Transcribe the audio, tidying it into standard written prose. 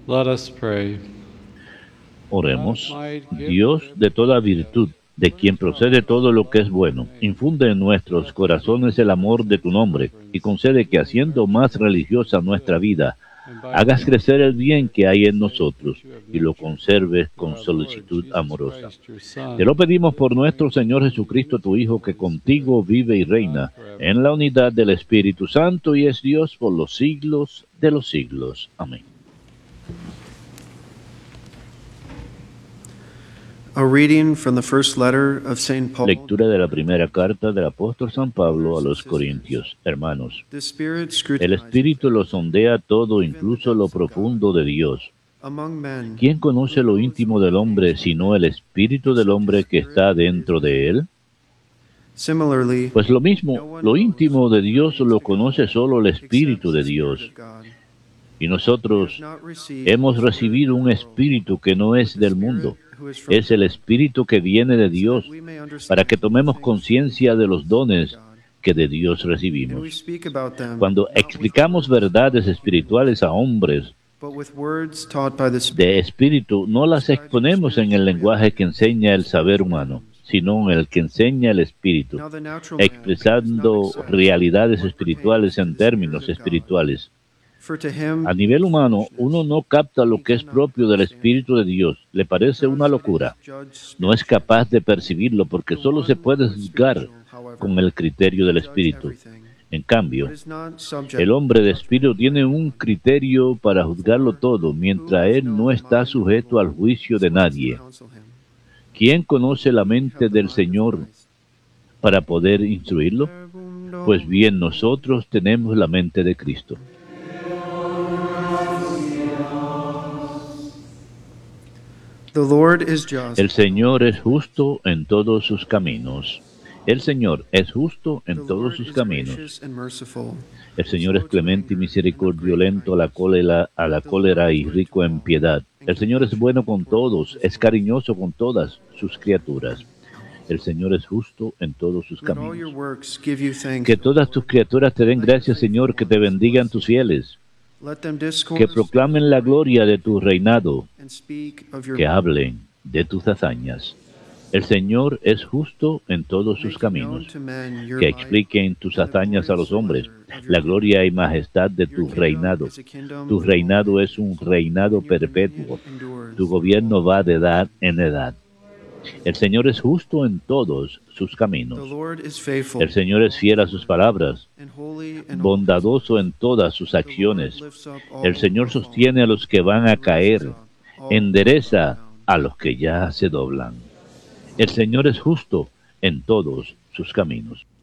Let us pray. Oremos. Dios de toda virtud, de quien procede todo lo que es bueno, infunde en nuestros corazones el amor de tu nombre y concede que, haciendo más religiosa nuestra vida, hagas crecer el bien que hay en nosotros y lo conserves con solicitud amorosa. Te lo pedimos por nuestro Señor Jesucristo, tu Hijo, que contigo vive y reina en la unidad del Espíritu Santo y es Dios por los siglos de los siglos. Amén. A reading from the first letter of St. Paul. Lectura de la primera carta del apóstol San Pablo a los Corintios. Hermanos, The Spirit el scrutinizes Espíritu lo sondea todo, incluso lo profundo de Dios. among men. ¿Quién conoce lo íntimo del hombre sino el Espíritu del hombre que está dentro de él? Similarly, Pues lo mismo, lo íntimo de Dios lo conoce solo el Espíritu de Dios. Y nosotros hemos recibido un Espíritu que no es del mundo. Es el Espíritu que viene de Dios, para que tomemos conciencia de los dones que de Dios recibimos. Cuando explicamos verdades espirituales a hombres de espíritu, no las exponemos en el lenguaje que enseña el saber humano, sino en el que enseña el Espíritu, expresando realidades espirituales en términos espirituales. A nivel humano, uno no capta lo que es propio del Espíritu de Dios, le parece una locura. No es capaz de percibirlo porque solo se puede juzgar con el criterio del Espíritu. En cambio, el hombre de Espíritu tiene un criterio para juzgarlo todo, mientras él no está sujeto al juicio de nadie. ¿Quién conoce la mente del Señor para poder instruirlo? Pues bien, nosotros tenemos la mente de Cristo. El Señor es justo en todos sus caminos. El Señor es justo en todos sus caminos. El Señor es clemente y misericordioso, lento a la cólera y rico en piedad. El Señor es bueno con todos, es cariñoso con todas sus criaturas. El Señor es justo en todos sus caminos. Que todas tus criaturas te den gracias, Señor, que te bendigan tus fieles. Que proclamen la gloria de tu reinado, que hablen de tus hazañas. El Señor es justo en todos sus caminos, que expliquen tus hazañas a los hombres, la gloria y majestad de tu reinado. Tu reinado es un reinado perpetuo, tu gobierno va de edad en edad. El Señor es justo en todos sus caminos. El Señor es fiel a sus palabras, bondadoso en todas sus acciones. El Señor sostiene a los que van a caer, endereza a los que ya se doblan. El Señor es justo en todos sus caminos.